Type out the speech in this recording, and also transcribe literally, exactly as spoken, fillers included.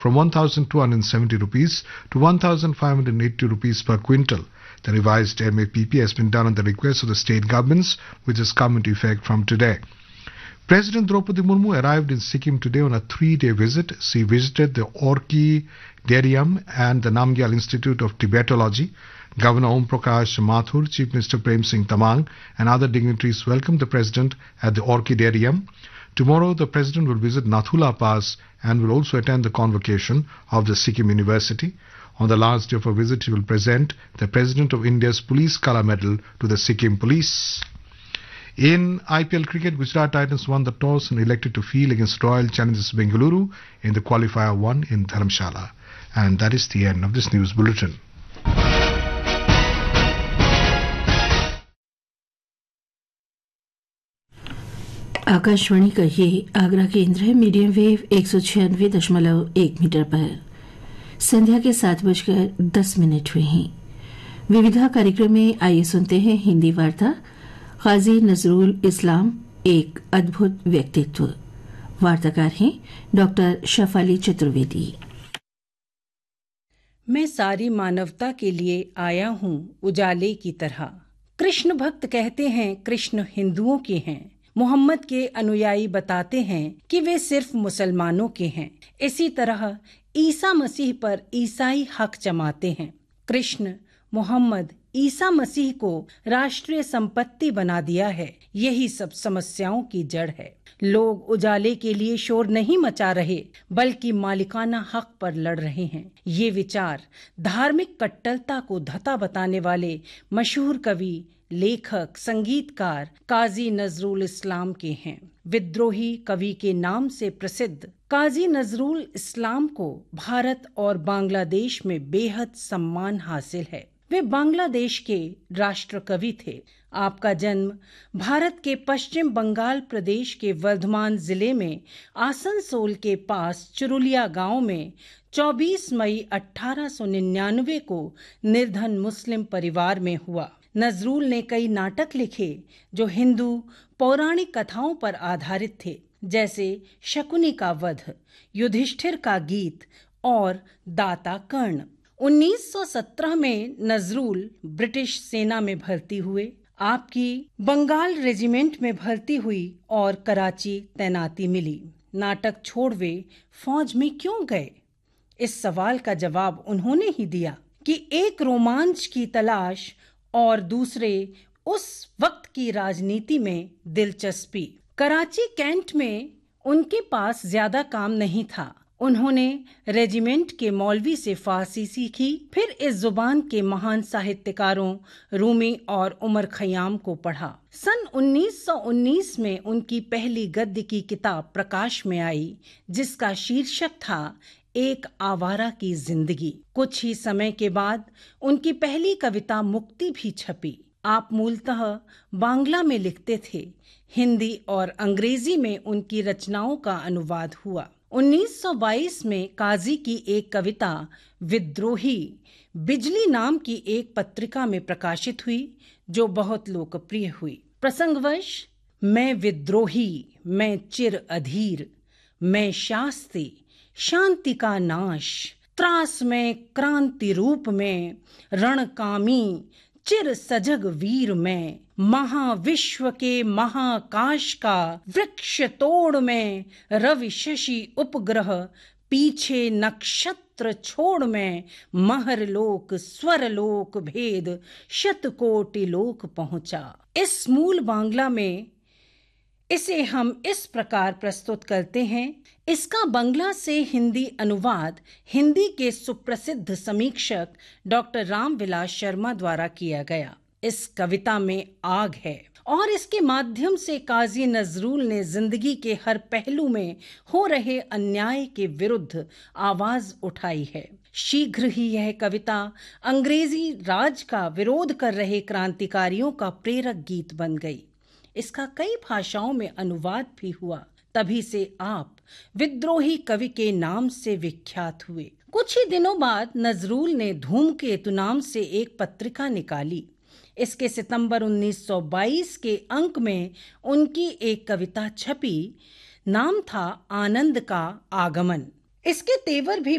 from one thousand two hundred seventy rupees to one thousand five hundred eighty rupees per quintal. The revised M A P P has been done on the request of the state governments, which has come into effect from today. President Draupadi Murmu arrived in Sikkim today on a three-day visit. She visited the Orki Derium and the Namgyal Institute of Tibetology. Governor Om Prakash Mathur, Chief Minister Prem Singh Tamang and other dignitaries welcomed the President at the Orki Derium. Tomorrow, the President will visit Nathula Pass and will also attend the convocation of the Sikkim University. On the last day of her visit, he will present the President of India's Police Kala Medal to the Sikkim Police. In I P L cricket, Gujarat Titans won the toss and elected to field against Royal Challengers Bengaluru in the qualifier one in Dharamshala. And that is the end of this news bulletin. Akashvani का ये आगरा केंद्र है। Medium wave एक सौ छियानवे दशमलव एक metre पर संध्या के सात बजकर दस मिनट हुए हैं। विविधा कार्यक्रम में आइए सुनते हैं हिंदी वार्ता। गाजी नजरुल इस्लाम एक अद्भुत व्यक्तित्व। वार्ताकार हैं डॉक्टर शफाली चतुर्वेदी। मैं सारी मानवता के लिए आया हूँ उजाले की तरह। कृष्ण भक्त कहते हैं कृष्ण हिंदुओं के हैं। मोहम्मद के अनुयायी बताते हैं कि वे सिर्फ मुसलमानों के हैं। इसी तरह ईसा मसीह पर ईसाई हक जमाते हैं। कृष्ण मोहम्मद ईसा मसीह को राष्ट्रीय संपत्ति बना दिया है। यही सब समस्याओं की जड़ है। लोग उजाले के लिए शोर नहीं मचा रहे, बल्कि मालिकाना हक पर लड़ रहे हैं। ये विचार धार्मिक कट्टरता को धता बताने वाले मशहूर कवि, लेखक, संगीतकार काजी नजरुल इस्लाम के हैं। विद्रोही कवि के नाम से प्रसिद्ध काजी नजरुल इस्लाम को भारत और बांग्लादेश में बेहद सम्मान हासिल है। वे बांग्लादेश के राष्ट्र कवि थे। आपका जन्म भारत के पश्चिम बंगाल प्रदेश के वर्धमान जिले में आसनसोल के पास चुरुलिया गांव में चौबीस मई अठारह सौ निन्यानवे को निर्धन मुस्लिम परिवार में हुआ। नजरुल ने कई नाटक लिखे जो हिंदू पौराणिक कथाओं पर आधारित थे, जैसे शकुनी का वध, युधिष्ठिर का गीत और दाता कर्ण। उन्नीस सौ सत्रह में नजरुल ब्रिटिश सेना में भर्ती हुए। आपकी बंगाल रेजिमेंट में भर्ती हुई और कराची तैनाती मिली। नाटक छोड़ वे फौज में क्यों गए? इस सवाल का जवाब उन्होंने ही दिया कि एक रोमांच की तलाश और दूसरे उस वक्त की राजनीति में दिलचस्पी। कराची कैंट में उनके पास ज्यादा काम नहीं था। उन्होंने रेजिमेंट के मौलवी से फारसी सीखी, फिर इस जुबान के महान साहित्यकारों रूमी और उमर खयाम को पढ़ा। सन उन्नीस सौ उन्नीस में उनकी पहली गद्य की किताब प्रकाश में आई, जिसका शीर्षक था एक आवारा की जिंदगी। कुछ ही समय के बाद उनकी पहली कविता मुक्ति भी छपी। आप मूलतः बांग्ला में लिखते थे। हिंदी और अंग्रेजी में उनकी रचनाओं का अनुवाद हुआ। उन्नीस सौ बाईस में काजी की एक कविता विद्रोही बिजली नाम की एक पत्रिका में प्रकाशित हुई, जो बहुत लोकप्रिय हुई। प्रसंगवश मैं विद्रोही, मैं चिर अधीर, मैं शास्त्री, शांति का नाश, त्रास में क्रांति रूप में, रणकामी चिर सजग वीर में, महाविश्व के महाकाश का वृक्ष तोड़ में, रवि शशि उपग्रह पीछे नक्षत्र छोड़ में, महरलोक स्वरलोक भेद शतकोटि लोक पहुंचा। इस मूल बांग्ला में इसे हम इस प्रकार प्रस्तुत करते हैं। इसका बंगला से हिंदी अनुवाद हिंदी के सुप्रसिद्ध समीक्षक डॉक्टर रामविलास शर्मा द्वारा किया गया। इस कविता में आग है और इसके माध्यम से काजी नजरुल ने जिंदगी के हर पहलू में हो रहे अन्याय के विरुद्ध आवाज उठाई है। शीघ्र ही यह कविता अंग्रेजी राज का विरोध कर रहे क्रांतिकारियों का प्रेरक गीत बन गई। इसका कई भाषाओं में अनुवाद भी हुआ। तभी से आप विद्रोही कवि के नाम से विख्यात हुए। कुछ ही दिनों बाद नजरुल ने धूमकेतु नाम से एक पत्रिका निकाली। इसके सितंबर उन्नीस सौ बाईस के अंक में उनकी एक कविता छपी। नाम था आनंद का आगमन। इसके तेवर भी